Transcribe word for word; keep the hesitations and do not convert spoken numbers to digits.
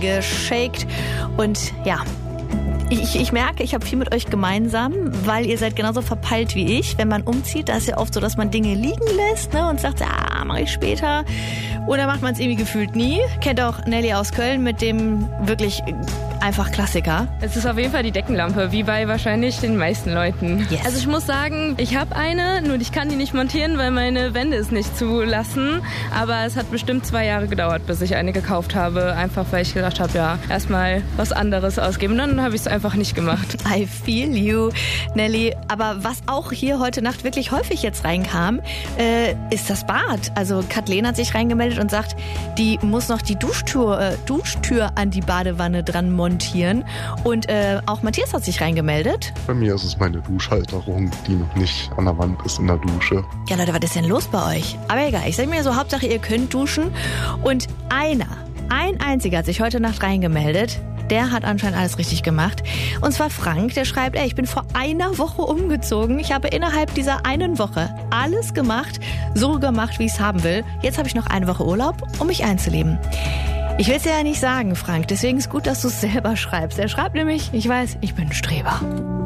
geshaked. Und ja, Ich, ich merke, ich habe viel mit euch gemeinsam, weil ihr seid genauso verpeilt wie ich. Wenn man umzieht, da ist ja oft so, dass man Dinge liegen lässt, ne, und sagt, ah, mache ich später. Oder macht man es irgendwie gefühlt nie. Kennt auch Nelly aus Köln mit dem wirklich einfach Klassiker. Es ist auf jeden Fall die Deckenlampe, wie bei wahrscheinlich den meisten Leuten. Yes. Also ich muss sagen, ich habe eine, nur ich kann die nicht montieren, weil meine Wände es nicht zulassen. Aber es hat bestimmt zwei Jahre gedauert, bis ich eine gekauft habe. Einfach weil ich gedacht habe, ja, erstmal was anderes ausgeben. Und dann habe ich es einfach nicht gemacht. I feel you, Nelly. Aber was auch hier heute Nacht wirklich häufig jetzt reinkam, äh, ist das Bad. Also Kathleen hat sich reingemeldet und sagt, die muss noch die Duschtür, äh, Duschtür an die Badewanne dran montieren. Und äh, auch Matthias hat sich reingemeldet. Bei mir ist es meine Duschhalterung, die noch nicht an der Wand ist in der Dusche. Ja Leute, was ist denn los bei euch? Aber egal, ich sage mir so, Hauptsache ihr könnt duschen. Und einer, ein einziger hat sich heute Nacht reingemeldet. Der hat anscheinend alles richtig gemacht. Und zwar Frank, der schreibt, ey, ich bin vor einer Woche umgezogen. Ich habe innerhalb dieser einen Woche alles gemacht, so gemacht, wie ich es haben will. Jetzt habe ich noch eine Woche Urlaub, um mich einzuleben. Ich will es dir ja nicht sagen, Frank. Deswegen ist gut, dass du es selber schreibst. Er schreibt nämlich, ich weiß, ich bin ein Streber.